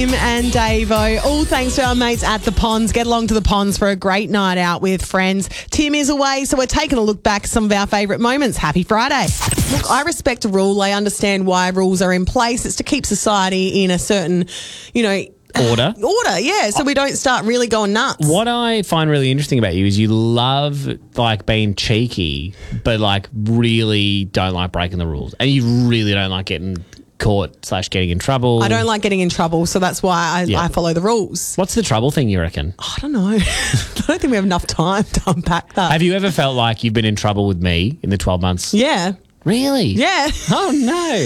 Tim and Davo, all thanks to our mates at the Ponds. Get along to the Ponds for a great night out with friends. Tim is away, so we're taking a look back at some of our favourite moments. Happy Friday. Look, I respect a rule. I understand why rules are in place. It's to keep society in a certain, Order, yeah, so we don't start really going nuts. What I find really interesting about you is you love being cheeky, but really don't like breaking the rules, and you really don't like getting caught / getting in trouble. I don't like getting in trouble, so that's why I follow the rules. What's the trouble thing, you reckon? I don't know. I don't think we have enough time to unpack that. Have you ever felt like you've been in trouble with me in the 12 months? Yeah. Really? Yeah. Oh, no.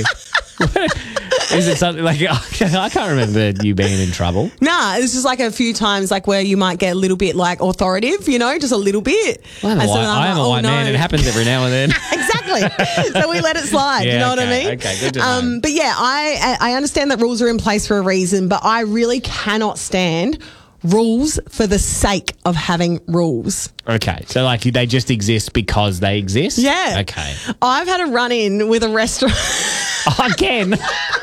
Is it something I can't remember you being in trouble. Nah, it's just a few times where you might get a little bit authoritative, just a little bit. Well, I am a white man. It happens every now and then. Exactly. So we let it slide. Yeah, you know what I okay, mean? Okay, good to know. But yeah, I understand that rules are in place for a reason, but I really cannot stand rules for the sake of having rules. Okay, so they just exist because they exist? Yeah. Okay. I've had a run-in with a restaurant. Again.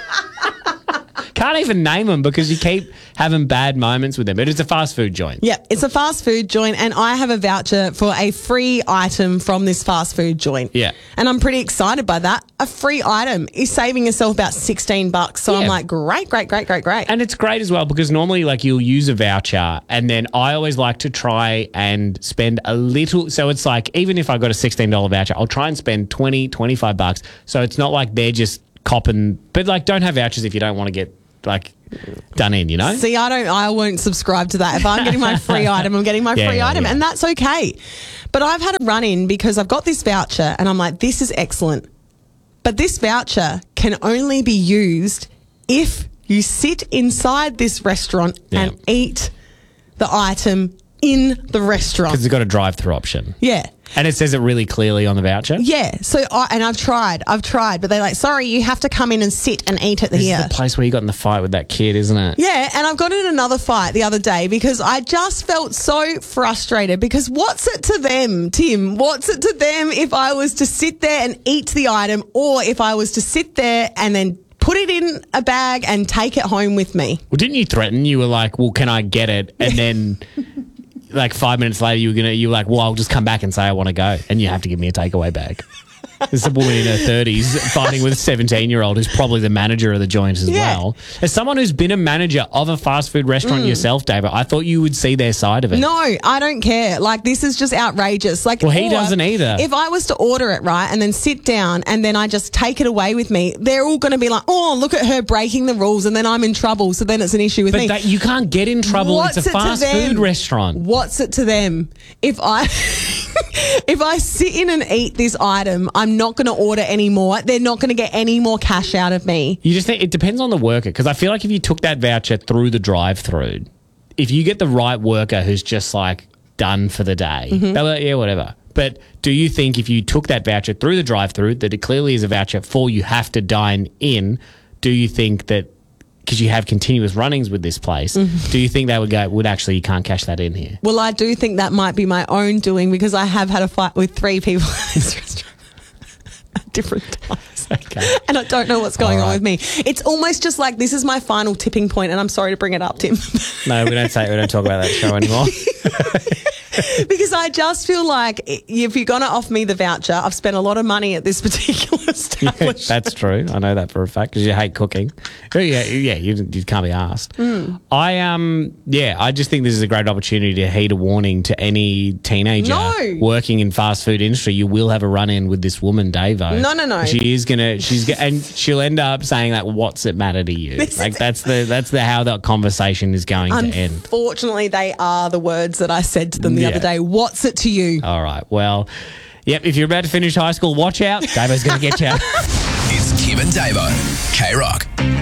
Can't even name them because you keep having bad moments with them. But it's a fast food joint. Yeah, it's a fast food joint, and I have a voucher for a free item from this fast food joint. Yeah. And I'm pretty excited by that. A free item is saving yourself about $16. So I'm like, great. And it's great as well because normally you'll use a voucher and then I always like to try and spend a little. So it's even if I got a $16 voucher, I'll try and spend $20, $25. So it's not like they're just copping. But don't have vouchers if you don't want to get done in, See, I won't subscribe to that. If I'm getting my free item, I'm getting my free item, and that's okay. But I've had a run-in because I've got this voucher and I'm like, this is excellent. But this voucher can only be used if you sit inside this restaurant and eat the item in the restaurant. Because it's got a drive-through option. Yeah. And it says it really clearly on the voucher? Yeah. So, I've tried, but they're sorry, you have to come in and sit and eat it here. This is the place where you got in the fight with that kid, isn't it? Yeah, and I've got in another fight the other day because I just felt so frustrated because what's it to them, Tim? What's it to them if I was to sit there and eat the item or if I was to sit there and then put it in a bag and take it home with me? Well, didn't you threaten? You were like, well, can I get it? And then... 5 minutes later, you were like, well, I'll just come back and say I want to go, and you have to give me a takeaway bag. There's a woman in her 30s fighting with a 17-year-old who's probably the manager of the joint as well. As someone who's been a manager of a fast food restaurant yourself, David, I thought you would see their side of it. No, I don't care. This is just outrageous. Well, he doesn't either. If I was to order it, right, and then sit down and then I just take it away with me, they're all going to be like, oh, look at her breaking the rules, and then I'm in trouble, so then it's an issue with me. But you can't get in trouble. It's a fast food restaurant. What's it to them? If I sit in and eat this item, I'm not going to order any more. They're not going to get any more cash out of me. You just think it depends on the worker, because I feel like if you took that voucher through the drive-through, if you get the right worker who's just done for the day, they'll be like, yeah, whatever. But do you think if you took that voucher through the drive-through, that it clearly is a voucher for you have to dine in, do you think that because you have continuous runnings with this place, do you think they would go, actually, you can't cash that in here? Well, I do think that might be my own doing because I have had a fight with 3 people in this restaurant at different times. Okay. And I don't know what's going on with me. It's almost just this is my final tipping point, and I'm sorry to bring it up, Tim. No, we don't talk about that show anymore. Because I just feel like if you're going to offer me the voucher, I've spent a lot of money at this particular establishment. Yeah, that's true. I know that for a fact because you hate cooking. Yeah, you can't be asked. I just think this is a great opportunity to heed a warning to any teenager working in fast food industry. You will have a run-in with this woman, Davo. No. And she'll end up saying what's it matter to you? That's how that conversation is going to end. Unfortunately, they are the words that I said to them the other day. What's it to you? All right. Well, if you're about to finish high school, watch out. Davo's going to get you. It's Kim and Davo. K-Rock.